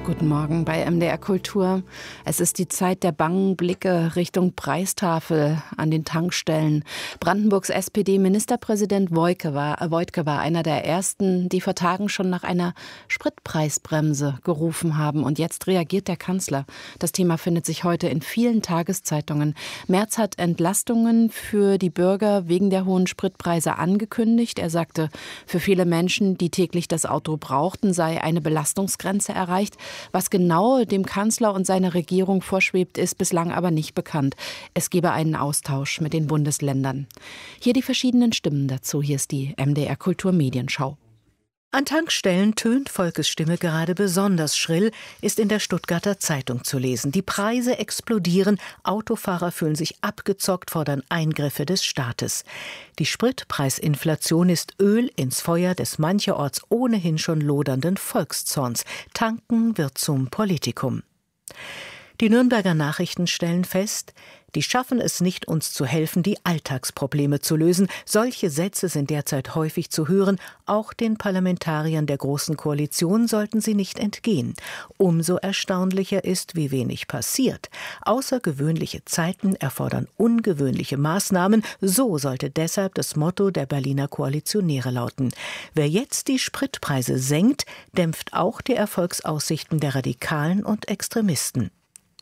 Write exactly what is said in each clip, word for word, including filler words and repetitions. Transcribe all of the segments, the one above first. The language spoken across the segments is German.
Guten Morgen bei M D R Kultur. Es ist die Zeit der bangen Blicke Richtung Preistafel an den Tankstellen. Brandenburgs S P D-Ministerpräsident Woidke war, äh, Woidke war einer der Ersten, die vor Tagen schon nach einer Spritpreisbremse gerufen haben. Und jetzt reagiert der Kanzler. Das Thema findet sich heute in vielen Tageszeitungen. Merz hat Entlastungen für die Bürger wegen der hohen Spritpreise angekündigt. Er sagte, für viele Menschen, die täglich das Auto brauchten, sei eine Belastungsgrenze erreicht. Was genau dem Kanzler und seiner Regierung vorschwebt, ist bislang aber nicht bekannt. Es gebe einen Austausch mit den Bundesländern. Hier die verschiedenen Stimmen dazu. Hier ist die M D R Kultur Medienschau. An Tankstellen tönt Volkes Stimme gerade besonders schrill, ist in der Stuttgarter Zeitung zu lesen. Die Preise explodieren, Autofahrer fühlen sich abgezockt, fordern Eingriffe des Staates. Die Spritpreisinflation ist Öl ins Feuer des mancherorts ohnehin schon lodernden Volkszorns. Tanken wird zum Politikum. Die Nürnberger Nachrichten stellen fest, die schaffen es nicht, uns zu helfen, die Alltagsprobleme zu lösen. Solche Sätze sind derzeit häufig zu hören. Auch den Parlamentariern der Großen Koalition sollten sie nicht entgehen. Umso erstaunlicher ist, wie wenig passiert. Außergewöhnliche Zeiten erfordern ungewöhnliche Maßnahmen. So sollte deshalb das Motto der Berliner Koalitionäre lauten. Wer jetzt die Spritpreise senkt, dämpft auch die Erfolgsaussichten der Radikalen und Extremisten.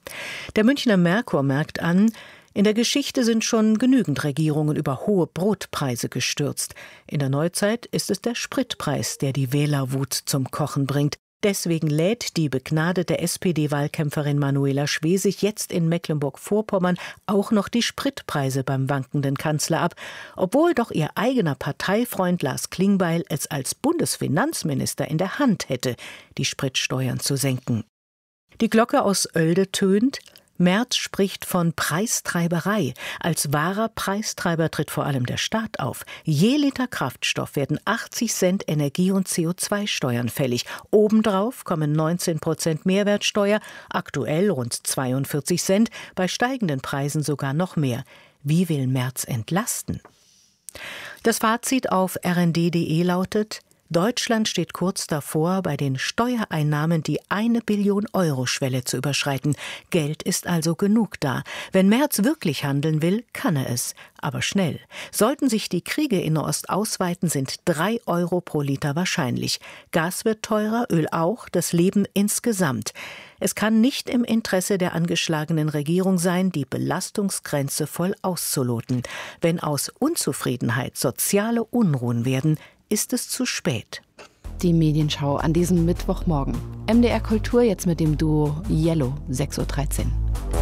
Der Münchner Merkur merkt an, in der Geschichte sind schon genügend Regierungen über hohe Brotpreise gestürzt. In der Neuzeit ist es der Spritpreis, der die Wählerwut zum Kochen bringt. Deswegen lädt die begnadete S P D-Wahlkämpferin Manuela Schwesig jetzt in Mecklenburg-Vorpommern auch noch die Spritpreise beim wankenden Kanzler ab, obwohl doch ihr eigener Parteifreund Lars Klingbeil es als Bundesfinanzminister in der Hand hätte, die Spritsteuern zu senken. Die Glocke aus Oelde tönt. Merz spricht von Preistreiberei. Als wahrer Preistreiber tritt vor allem der Staat auf. Je Liter Kraftstoff werden achtzig Cent Energie- und C O zwei Steuern fällig. Obendrauf kommen neunzehn Prozent Mehrwertsteuer, aktuell rund zweiundvierzig Cent, bei steigenden Preisen sogar noch mehr. Wie will Merz entlasten? Das Fazit auf R N D punkt D E lautet: Deutschland steht kurz davor, bei den Steuereinnahmen die eine Billion Euro Schwelle zu überschreiten. Geld ist also genug da. Wenn Merz wirklich handeln will, kann er es. Aber schnell. Sollten sich die Kriege in Ost ausweiten, sind drei Euro pro Liter wahrscheinlich. Gas wird teurer, Öl auch, das Leben insgesamt. Es kann nicht im Interesse der angeschlagenen Regierung sein, die Belastungsgrenze voll auszuloten. Wenn aus Unzufriedenheit soziale Unruhen werden, ist es zu spät. Die Medienschau an diesem Mittwochmorgen. M D R Kultur jetzt mit dem Duo Yellow, sechs Uhr dreizehn.